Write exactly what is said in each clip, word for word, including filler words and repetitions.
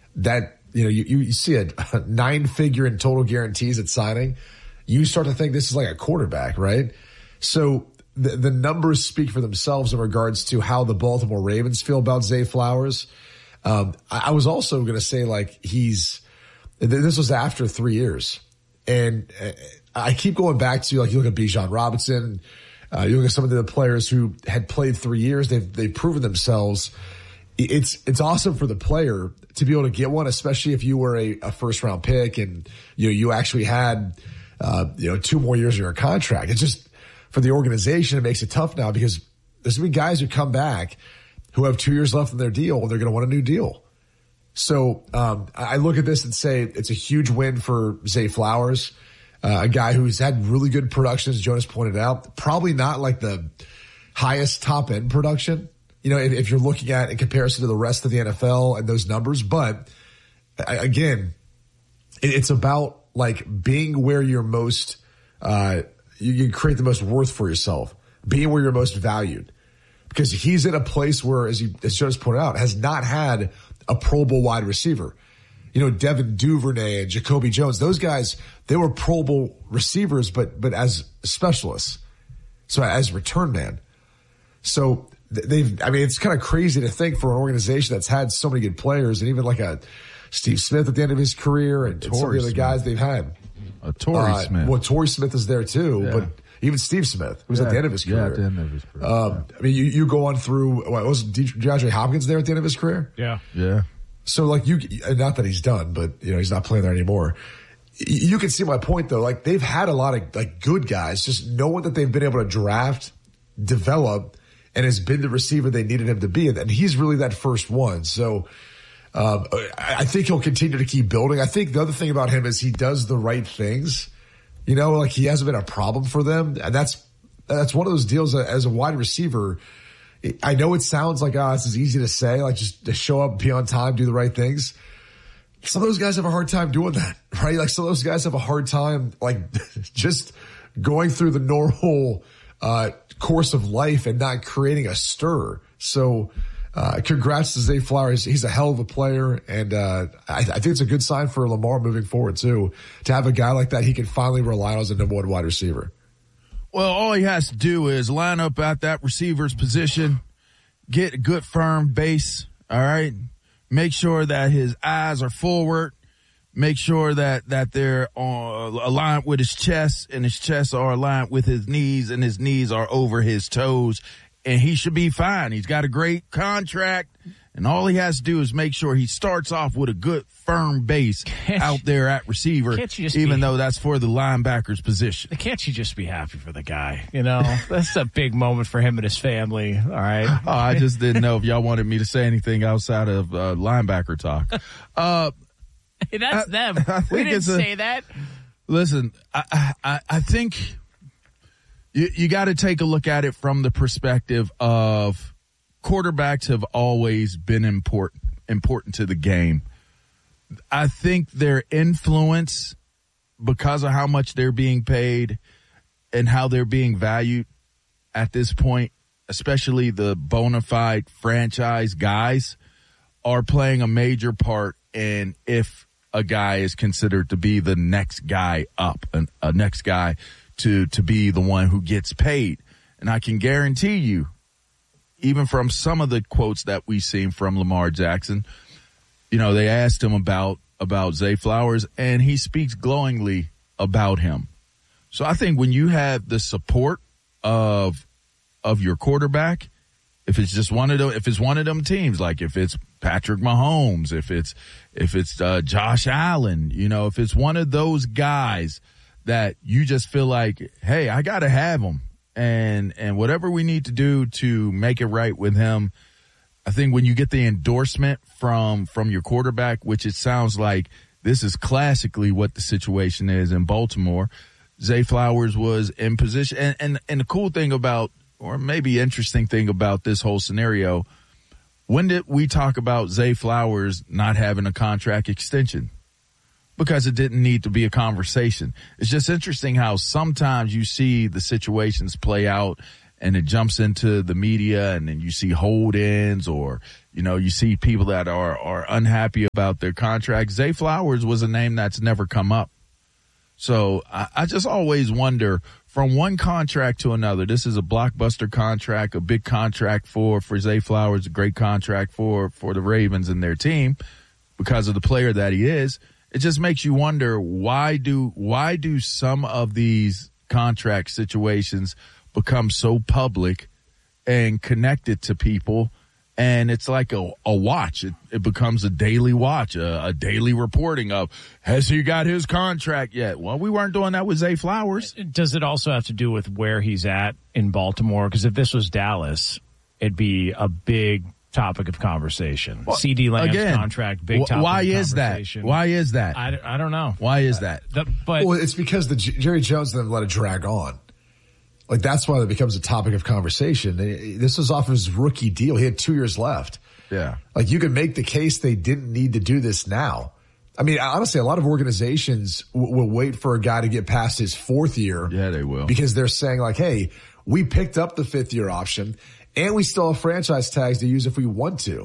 that, you know, you, you see a nine figure in total guarantees at signing, you start to think this is like a quarterback, right? So the, the numbers speak for themselves in regards to how the Baltimore Ravens feel about Zay Flowers. Um, I, I was also going to say, like, he's, this was after three years. And I keep going back to, like, you look at Bijan Robinson, uh, you look at some of the players who had played three years, they've, they've proven themselves. It's, it's awesome for the player to be able to get one, especially if you were a, a first round pick and, you know, you actually had, uh, you know, two more years of your contract. It's just, for the organization, it makes it tough now because there's going to be guys who come back who have two years left in their deal and they're going to want a new deal. So, um, I look at this and say it's a huge win for Zay Flowers, uh, a guy who's had really good production, as Jonas pointed out. Probably not like the highest top end production, you know, if, if you're looking at in comparison to the rest of the N F L and those numbers. But again, it's about like being where you're most, uh, you can create the most worth for yourself, being where you're most valued. Because he's in a place where, as, you, as Jonas pointed out, has not had a Pro Bowl wide receiver. You know, Devin Duvernay and Jacoby Jones, those guys, they were Pro Bowl receivers, but but as specialists. So as return man. So they've, I mean, it's kind of crazy to think for an organization that's had so many good players and even like a Steve Smith at the end of his career and, and some of the other guys they've had. A Torrey uh, Smith. Well, Torrey Smith is there too, yeah. But even Steve Smith, who was yeah. at the end of his career. Yeah, at the end of his career. Um, yeah. I mean, you, you go on through, what, was DeAndre Hopkins there at the end of his career? Yeah. Yeah. So, like, you, not that he's done, but, you know, he's not playing there anymore. You can see my point, though. Like, they've had a lot of, like, good guys, just no one that they've been able to draft, develop, and has been the receiver they needed him to be. And he's really that first one. So, um, I think he'll continue to keep building. I think the other thing about him is he does the right things. You know, like, he hasn't been a problem for them. And that's, that's one of those deals that, as a wide receiver, I know it sounds like, ah, oh, this is easy to say, like, just to show up, be on time, do the right things. Some of those guys have a hard time doing that, right? Like, some of those guys have a hard time, like, just going through the normal, uh, course of life and not creating a stir. So, uh, congrats to Zay Flowers. He's a hell of a player. And, uh, I, I think it's a good sign for Lamar moving forward too, to have a guy like that he can finally rely on as a number one wide receiver. Well, all he has to do is line up at that receiver's position, get a good firm base, all right? Make sure that his eyes are forward. Make sure that, that they're on, aligned with his chest, and his chest are aligned with his knees, and his knees are over his toes, and he should be fine. He's got a great contract, and all he has to do is make sure he starts off with a good, firm base can't out there at receiver, even be, though that's for the linebacker's position. Can't you just be happy for the guy? You know, that's a big moment for him and his family, all right? Oh, I just didn't know if y'all wanted me to say anything outside of uh, linebacker talk. Uh, hey, that's I, them. I we didn't say a, that. Listen, I, I, I think you, you got to take a look at it from the perspective of quarterbacks have always been important important to the game. I think their influence, because of how much they're being paid and how they're being valued at this point, especially the bona fide franchise guys, are playing a major part in if a guy is considered to be the next guy up, a, a next guy to, to be the one who gets paid. And I can guarantee you, even from some of the quotes that we've seen from Lamar Jackson, you know, they asked him about, about Zay Flowers, and he speaks glowingly about him. So I think when you have the support of, of your quarterback, if it's just one of them, if it's one of them teams, like if it's Patrick Mahomes, if it's, if it's, uh, Josh Allen, you know, if it's one of those guys that you just feel like, hey, I got to have him. And, and whatever we need to do to make it right with him, I think when you get the endorsement from, from your quarterback, which it sounds like this is classically what the situation is in Baltimore, Zay Flowers was in position. And, and, and the cool thing about, or maybe interesting thing about this whole scenario, when did we talk about Zay Flowers not having a contract extension? Because it didn't need to be a conversation. It's just interesting how sometimes you see the situations play out and it jumps into the media, and then you see hold-ins, or, you know, you see people that are, are unhappy about their contract. Zay Flowers was a name that's never come up. So I, I just always wonder, from one contract to another, this is a blockbuster contract, a big contract for, for Zay Flowers, a great contract for, for the Ravens and their team because of the player that he is. It just makes you wonder, why do, why do some of these contract situations become so public and connected to people? And it's like a, a watch. It, it becomes a daily watch, a, a daily reporting of, has he got his contract yet? Well, we weren't doing that with Zay Flowers. Does it also have to do with where he's at in Baltimore? Because if this was Dallas, it'd be a big topic of conversation. Well, C D Lamb's again, contract, big topic why of is conversation. That? Why is that? I, I don't know. Why is that? Uh, the, but well, it's because the Jerry Jones didn't let it drag on. Like, that's why it becomes a topic of conversation. This was off his rookie deal. He had two years left. Yeah. Like, you could make the case they didn't need to do this now. I mean, honestly, a lot of organizations w- will wait for a guy to get past his fourth year. Yeah, they will. Because they're saying, like, hey, we picked up the fifth year option and we still have franchise tags to use if we want to.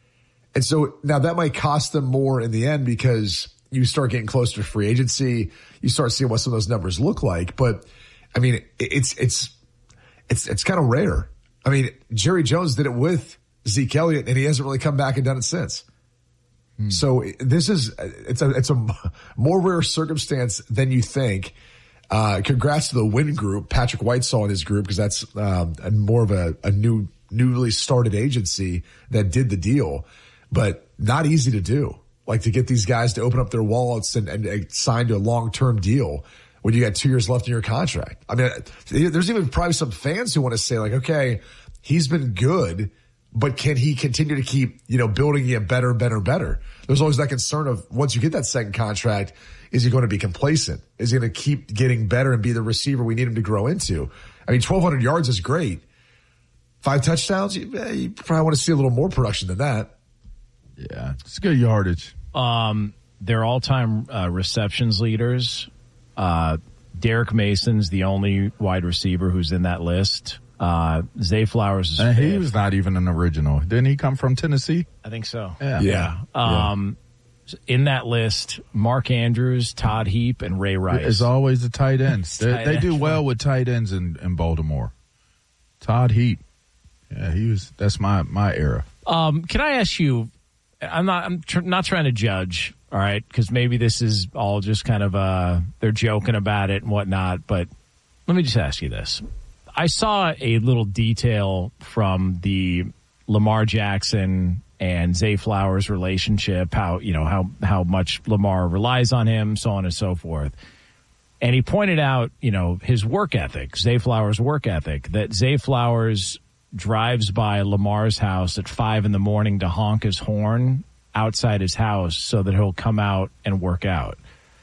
And so now that might cost them more in the end because you start getting closer to free agency. You start seeing what some of those numbers look like. But I mean, it's, it's, it's, it's kind of rare. I mean, Jerry Jones did it with Zeke Elliott and he hasn't really come back and done it since. Hmm. So this is, it's a, it's a more rare circumstance than you think. Uh, congrats to the Wynn Group, Patrick Whitesall and his group, because that's, um, a, more of a, a new, newly started agency that did the deal, but not easy to do. Like, to get these guys to open up their wallets and, and, and sign to a long-term deal when you got two years left in your contract. I mean, there's even probably some fans who want to say, like, okay, he's been good, but can he continue to keep, you know, building you better, better, better? There's always that concern of, once you get that second contract, is he going to be complacent? Is he going to keep getting better and be the receiver we need him to grow into? I mean, twelve hundred yards is great. Five touchdowns, you, you probably want to see a little more production than that. Yeah, it's good yardage. Um, their all-time uh, receptions leaders. Uh, Derek Mason's the only wide receiver who's in that list. Uh, Zay Flowers is and fifth. He was not even an original. Didn't he come from Tennessee? I think so. Yeah. Yeah. yeah. Um, yeah. In that list, Mark Andrews, Todd Heap, and Ray Rice. As always, the tight ends. they, tight they do end. well with tight ends in, in Baltimore. Todd Heap. Yeah, he was. That's my, my era. Um, can I ask you, I'm not, I'm tr- not trying to judge, all right, because maybe this is all just kind of, uh, they're joking about it and whatnot, but let me just ask you this. I saw a little detail from the Lamar Jackson and Zay Flowers relationship, how, you know, how, how much Lamar relies on him, so on and so forth. And he pointed out, you know, his work ethic, Zay Flowers' work ethic, that Zay Flowers drives by Lamar's house at five in the morning to honk his horn outside his house so that he'll come out and work out.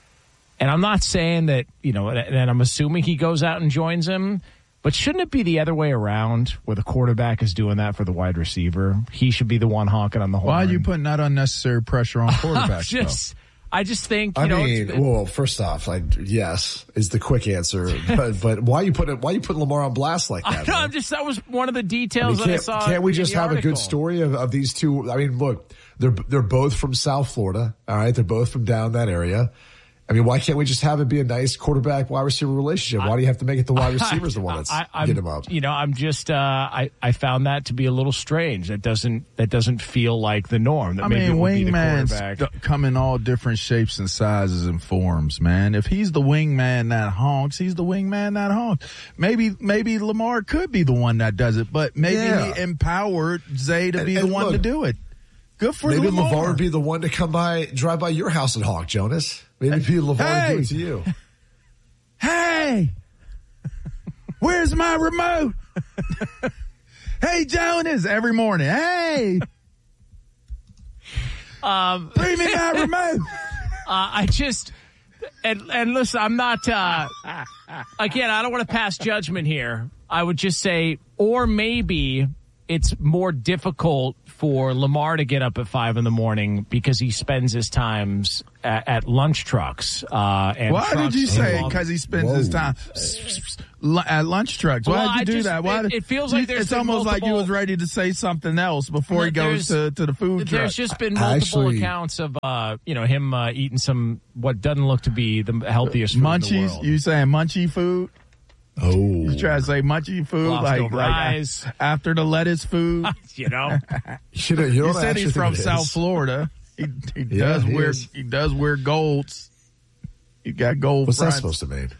And I'm not saying that, you know, and I'm assuming he goes out and joins him, but shouldn't it be the other way around where the quarterback is doing that for the wide receiver? He should be the one honking on the horn. Why are you putting that unnecessary pressure on quarterbacks? just, I just think, you I know, mean, it's, well, first off, like, yes, is the quick answer, but, but why you put it, why you putting Lamar on blast like that? I know, I'm just, that was one of the I details mean, that I can't, saw. can't we in just the have a article. good story of, of these two? I mean, look, they're, they're both from South Florida. All right. They're both from down that area. I mean, why can't we just have it be a nice quarterback wide receiver relationship? Why do you have to make it the wide receiver's the one that's I, I, get him up? You know, I'm just, uh, I, I found that to be a little strange. That doesn't, that doesn't feel like the norm. That I maybe mean, it would be the wingmans quarterback. d- come in all different shapes and sizes and forms, man. If he's the wingman that honks, he's the wingman that honks. Maybe, maybe Lamar could be the one that does it, but maybe Yeah. he empowered Zay to And- be and the one look, to do it. Good for Maybe Lamar. LeVar would be the one to come by, drive by your house and honk, Jonas. Maybe LeVar Hey. would do it to you. Hey, where's my remote? Hey, Jonas, every morning. Hey, Um, bring me my remote. Uh, I just, and, and listen, I'm not, uh, again, I don't want to pass judgment here. I would just say, or maybe it's more difficult for Lamar to get up at five in the morning because he spends his times at, at lunch trucks. Uh, and Why trucks did you say involved- because he spends Whoa. his time l- at lunch trucks. Why Well, did you I do just- that? Why it- did, it feels like you- there's it's been almost like you multiple- was ready to say something else before he goes There's- to, to the food truck. There's just been multiple Actually- accounts of uh, you know him uh, eating some what doesn't look to be the healthiest food in the Munchies? world. You saying munchy food? Oh, You try to say munchy food Lost like, over like eyes. a- after the lettuce food? you know, you, know, you, You know said he's from South Florida. He, he Yeah, does he wear is. he does wear golds. He got gold What's that fronts. supposed to mean?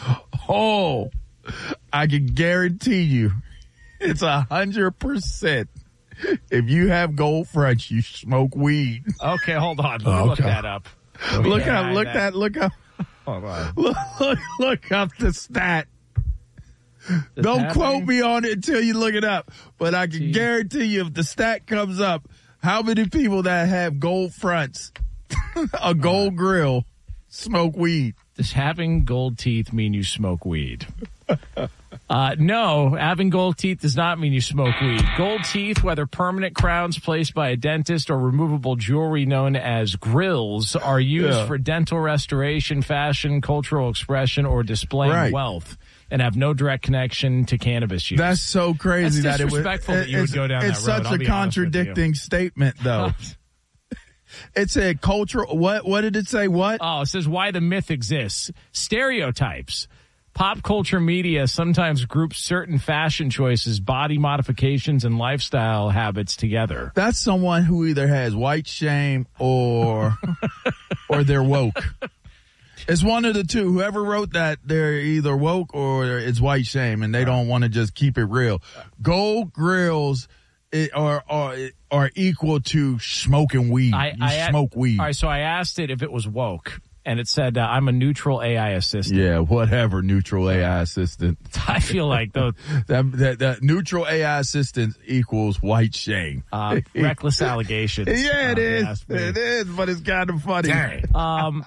Oh, I can guarantee you, it's a hundred percent. If you have gold fronts, you smoke weed. okay, hold on, let me Oh, look okay. that up. Look Yeah, up, look that- that, look up, Hold on. look, look, look up the stat. Don't happening? quote me on it until you look it up. But I can Gee. guarantee you, if the stat comes up, how many people that have gold fronts, a gold grill, smoke weed? Does having gold teeth mean you smoke weed? Uh, no, having gold teeth does not mean you smoke weed. Gold teeth, whether permanent crowns placed by a dentist or removable jewelry known as grills, are used Yeah. for dental restoration, fashion, cultural expression, or displaying Right. wealth, and have no direct connection to cannabis use. That's so crazy That's that it would. disrespectful that you would it's- go down It's that road, such I'll a be honest with you. contradicting statement, though. It said cultural. What? What did it say? What? Oh, it says why the myth exists. Stereotypes. Pop culture media sometimes groups certain fashion choices, body modifications, and lifestyle habits together. That's someone who either has white shame or or they're woke. It's one of the two. Whoever wrote that, they're either woke or it's white shame, and they don't want to just keep it real. Gold grills it, are are are equal to smoking weed. I, you I smoke weed. All right, so I asked it if it was woke, and it said uh, I'm a neutral A I assistant. Yeah, whatever. Neutral A I assistant. I feel like the That, that, that neutral A I assistant equals white shame. uh, reckless allegations. Yeah, it uh, is. asked me. It is, but it's kind of funny. Um,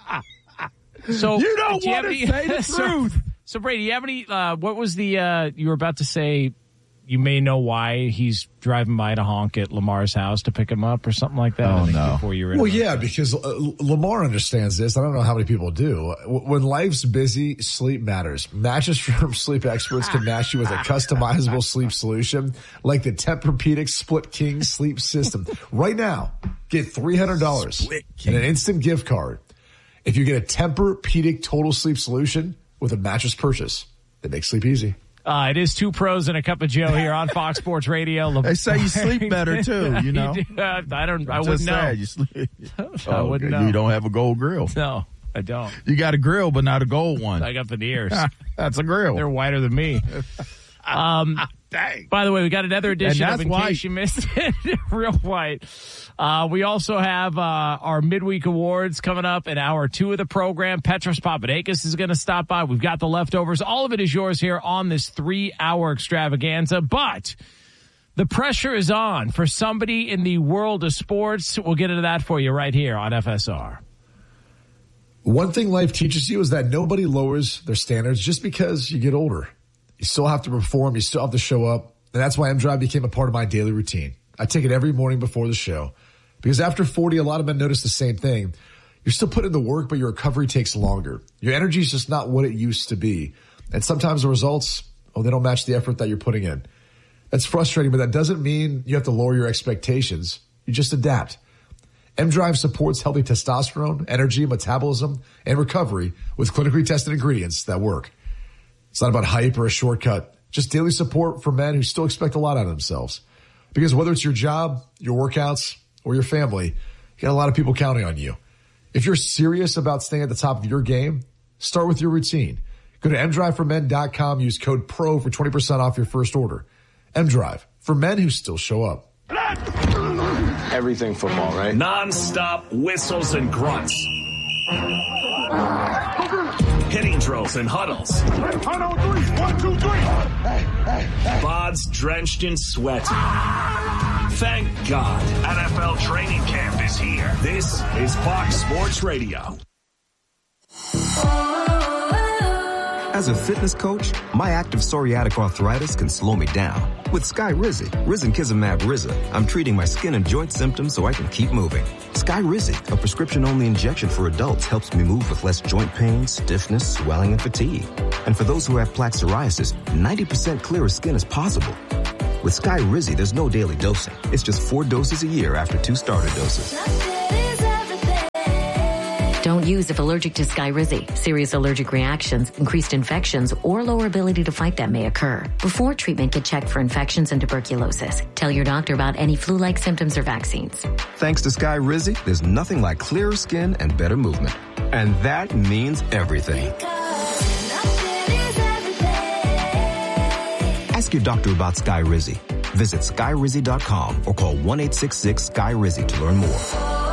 so You don't do have wanna any- say the so- truth. So Brady, you have any? Uh, what was the? Uh, you were about to say. You may know why he's driving by to honk at Lamar's house to pick him up or something like that. Oh, I think no. Before you were Well, yeah, because uh, Lamar understands this. I don't know how many people do. W- When life's busy, sleep matters. Mattress Firm sleep experts can match you with a customizable sleep solution like the Tempur-Pedic Split King sleep system. Right now, get three hundred dollars Split King. and an instant gift card if you get a Tempur-Pedic total sleep solution with a mattress purchase that makes sleep easy. Uh, it is Two Pros and a Cup of Joe here on Fox Sports Radio. They say you sleep better too, you know. Uh, I don't. I Just wouldn't know. sad, You, sleep. I Oh, wouldn't okay. know. You don't have a gold grill. No, I don't. You got a grill, but not a gold one. I got veneers. That's a grill. They're whiter than me. Um, Dang. by the way, we got another edition And of that's In white. Case You Missed It, Real White. Uh, we also have uh, our midweek awards coming up in hour two of the program. Petros Papadakis is going to stop by. We've got the leftovers. All of it is yours here on this three-hour extravaganza. But the pressure is on for somebody in the world of sports. We'll get into that for you right here on F S R. One thing life teaches you is that nobody lowers their standards just because you get older. You still have to perform. You still have to show up. And that's why M-Drive became a part of my daily routine. I take it every morning before the show. Because after forty, a lot of men notice the same thing. You're still putting in the work, but your recovery takes longer. Your energy is just not what it used to be. And sometimes the results, oh, they don't match the effort that you're putting in. That's frustrating, but that doesn't mean you have to lower your expectations. You just adapt. M-Drive supports healthy testosterone, energy, metabolism, and recovery with clinically tested ingredients that work. It's not about hype or a shortcut, just daily support for men who still expect a lot out of themselves. Because whether it's your job, your workouts, or your family, you got a lot of people counting on you. If you're serious about staying at the top of your game, start with your routine. Go to m drive for men dot com, use code PRO for twenty percent off your first order. M-Drive, for men who still show up. Everything football, right? Non-stop whistles and grunts. Hitting drills and huddles. One, two, three. Bods drenched in sweat. Thank God. N F L training camp is here. This is Fox Sports Radio. As a fitness coach, my active psoriatic arthritis can slow me down. With Skyrizi, Risankizumab Riza, I'm treating my skin and joint symptoms so I can keep moving. Skyrizi, a prescription-only injection for adults, helps me move with less joint pain, stiffness, swelling, and fatigue. And for those who have plaque psoriasis, ninety percent clearer skin is possible. With Skyrizi, there's no daily dosing. It's just four doses a year after two starter doses. Don't use if allergic to Skyrizi. Serious allergic reactions, increased infections, or lower ability to fight them may occur. Before treatment, get checked for infections and tuberculosis. Tell your doctor about any flu-like symptoms or vaccines. Thanks to Skyrizi, there's nothing like clearer skin and better movement. And that means everything. Ask your doctor about Skyrizi. Visit Skyrizi dot com or call one eight six six Sky Rizzi to learn more.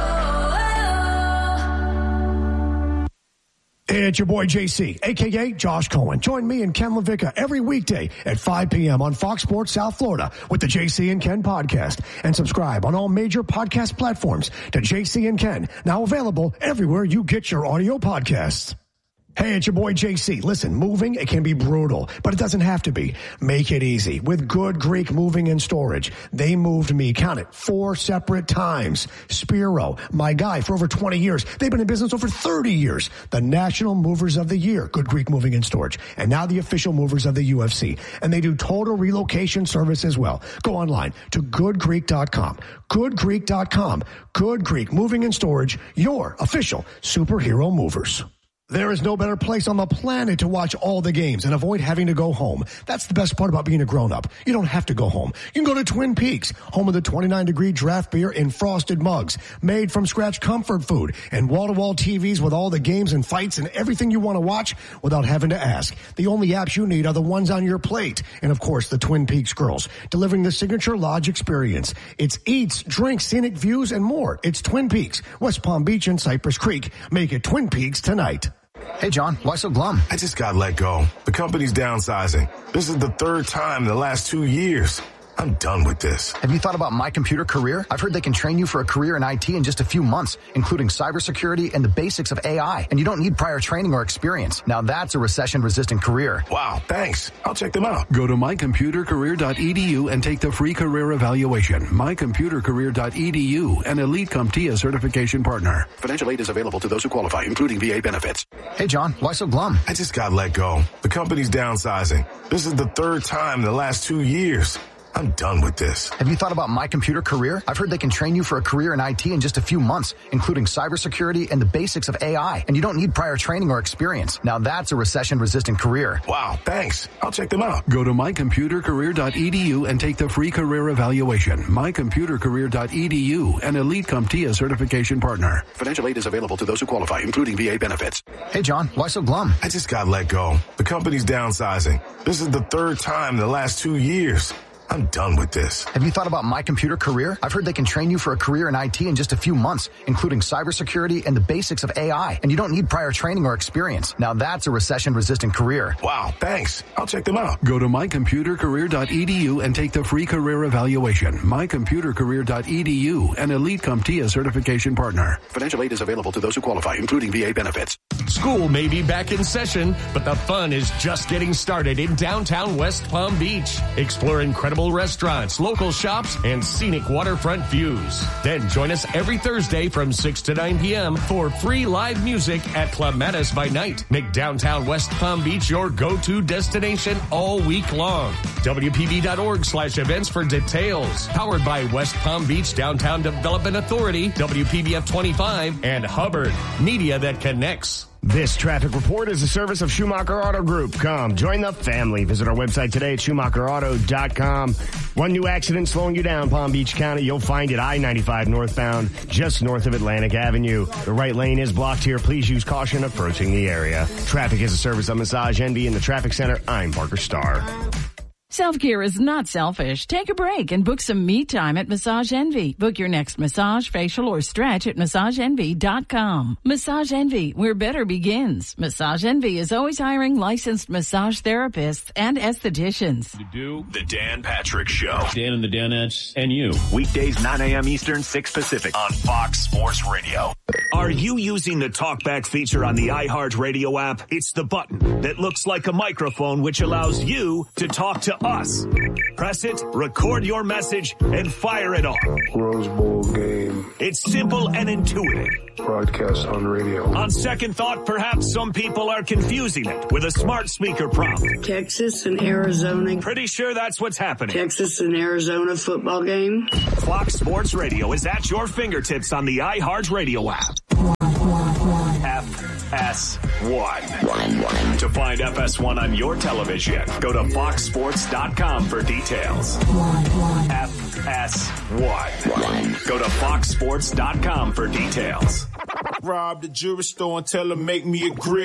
It's your boy J C, a k a. Josh Cohen. Join me and Ken LaVicka every weekday at five p.m. on Fox Sports South Florida with the J C and Ken podcast. And subscribe on all major podcast platforms to J C and Ken, now available everywhere you get your audio podcasts. Hey, it's your boy J C. Listen, moving, it can be brutal, but it doesn't have to be. Make it easy with Good Greek Moving and Storage. They moved me, count it, four separate times. Spiro, my guy for over twenty years. They've been in business over thirty years. The National Movers of the Year, Good Greek Moving and Storage. And now the official movers of the U F C. And they do total relocation service as well. Go online to good greek dot com. good greek dot com. Good Greek Moving and Storage, your official superhero movers. There is no better place on the planet to watch all the games and avoid having to go home. That's the best part about being a grown-up. You don't have to go home. You can go to Twin Peaks, home of the twenty-nine degree draft beer in frosted mugs, made from scratch comfort food, and wall-to-wall T Vs with all the games and fights and everything you want to watch without having to ask. The only apps you need are the ones on your plate. And, of course, the Twin Peaks girls, delivering the signature lodge experience. It's eats, drinks, scenic views, and more. It's Twin Peaks, West Palm Beach, and Cypress Creek. Make it Twin Peaks tonight. Hey, John, why so glum? I just got let go. The company's downsizing. This is the third time in the last two years. I'm done with this. Have you thought about My Computer Career? I've heard they can train you for a career in I T in just a few months, including cybersecurity and the basics of A I. And you don't need prior training or experience. Now that's a recession-resistant career. Wow, thanks. I'll check them out. Go to my computer career dot e d u and take the free career evaluation. my computer career dot e d u, an Elite CompTIA certification partner. Financial aid is available to those who qualify, including V A benefits. Hey, John, why so glum? I just got let go. The company's downsizing. This is the third time in the last two years. I'm done with this. Have you thought about My Computer Career? I've heard they can train you for a career in I T in just a few months, including cybersecurity and the basics of A I. And you don't need prior training or experience. Now that's a recession-resistant career. Wow, thanks. I'll check them out. Go to my computer career dot e d u and take the free career evaluation. my computer career dot e d u, an Elite CompTIA certification partner. Financial aid is available to those who qualify, including V A benefits. Hey, John, why so glum? I just got let go. The company's downsizing. This is the third time in the last two years. I'm done with this. Have you thought about My Computer Career? I've heard they can train you for a career in I T in just a few months, including cybersecurity and the basics of A I. And you don't need prior training or experience. Now that's a recession-resistant career. Wow, thanks. I'll check them out. Go to my computer career dot e d u and take the free career evaluation. my computer career dot e d u, an Elite CompTIA certification partner. Financial aid is available to those who qualify, including V A benefits. School may be back in session, but the fun is just getting started in downtown West Palm Beach. Explore incredible restaurants, local shops, and scenic waterfront views. Then join us every Thursday from six to nine p.m. for free live music at Club Mattis by Night. Make downtown West Palm Beach your go-to destination all week long. W P B dot org slash events for details. Powered by West Palm Beach Downtown Development Authority, W P B F twenty-five, and Hubbard, media that connects. This traffic report is a service of Schumacher Auto Group. Come, join the family. Visit our website today at schumacher auto dot com. One new accident slowing you down, Palm Beach County. You'll find it I ninety-five northbound, just north of Atlantic Avenue. The right lane is blocked here. Please use caution approaching the area. Traffic is a service of Massage Envy in the Traffic Center. I'm Parker Starr. Self-care is not selfish. Take a break and book some me time at Massage Envy. Book your next massage, facial, or stretch at massage envy dot com. Massage Envy, where better begins. Massage Envy is always hiring licensed massage therapists and estheticians. To do the Dan Patrick Show. Dan and the Danettes and you. Weekdays nine a.m. Eastern, six Pacific on Fox Sports Radio. Are you using the TalkBack feature on the iHeartRadio app? It's the button that looks like a microphone which allows you to talk to us. Press it, record your message, and fire it off. Rose Bowl game. It's simple and intuitive. Broadcast on radio. On second thought, perhaps some people are confusing it with a smart speaker prompt. Texas and Arizona. Pretty sure that's what's happening. Texas and Arizona football game. Fox Sports Radio is at your fingertips on the iHeart Radio app. F S one. To find F S one on your television, go to fox sports dot com for details. F S one. Go to fox sports dot com for details. Rob the jewelry store and tell her make me a grill.